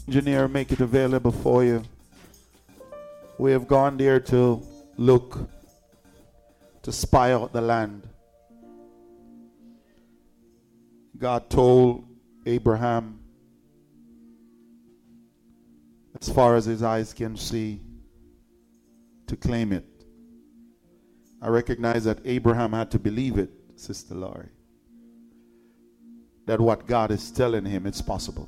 Engineer, make it available for you. We have gone there to look, to spy out the land. God told Abraham, as far as his eyes can see, to claim it. I recognize that Abraham had to believe it, Sister Laurie, that what God is telling him, it's possible.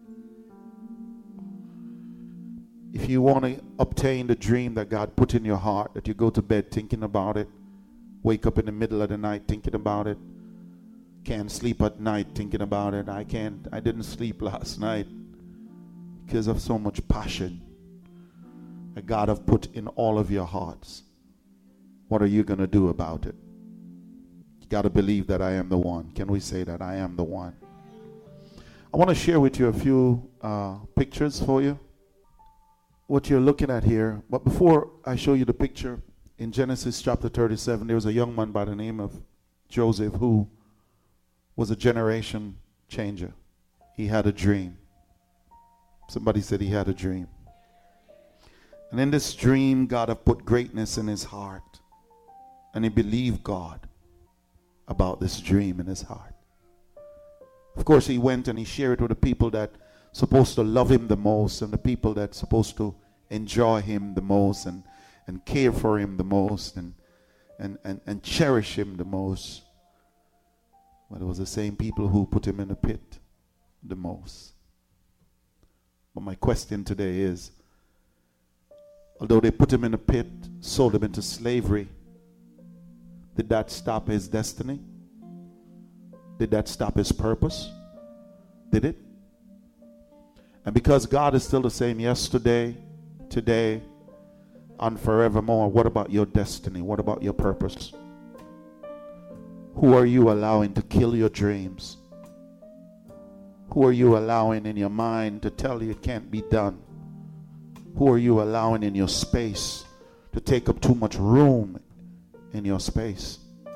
If you want to obtain the dream that God put in your heart, that you go to bed thinking about it, wake up in the middle of the night thinking about it, can't sleep at night thinking about it. I didn't sleep last night because of so much passion that God have put in all of your hearts. What are you going to do about it? You got to believe that I am the one. Can we say that I am the one? I want to share with you a few pictures for you. What you're looking at here. But before I show you the picture, in Genesis chapter 37, there was a young man by the name of Joseph who was a generation changer. He had a dream. Somebody said he had a dream. And in this dream, God had put greatness in his heart. And he believed God about this dream in his heart. Of course, he went and he shared it with the people that supposed to love him the most, and the people that supposed to enjoy him the most, and care for him the most, and cherish him the most. But it was the same people who put him in the pit the most. But my question today is, although they put him in a pit, sold him into slavery, did that stop his destiny? Did that stop his purpose? Did it? And because God is still the same yesterday, today, and forevermore, what about your destiny? What about your purpose? Who are you allowing to kill your dreams? Who are you allowing in your mind to tell you it can't be done? Who are you allowing in your space to take up too much room in your space?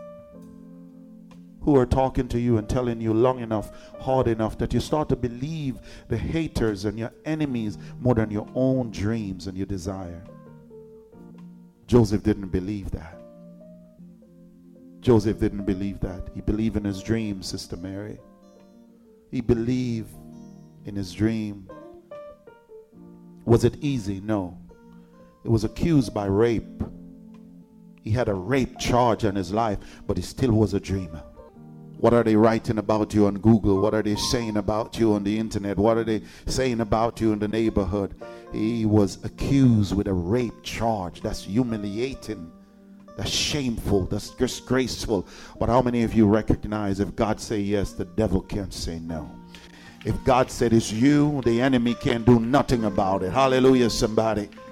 Who are talking to you and telling you long enough, hard enough, that you start to believe the haters and your enemies more than your own dreams and your desire? Joseph didn't believe that. Joseph didn't believe that. He believed in his dream, Sister Mary. He believed in his dream. Was it easy? No. He was accused by rape. He had a rape charge on his life, but he still was a dreamer. What are they writing about you on Google? What are they saying about you on the internet? What are they saying about you in the neighborhood? He was accused with a rape charge. That's humiliating. That's shameful. That's disgraceful. But how many of you recognize if God say yes, the devil can't say no? If God said it's you, the enemy can't do nothing about it. Hallelujah, somebody.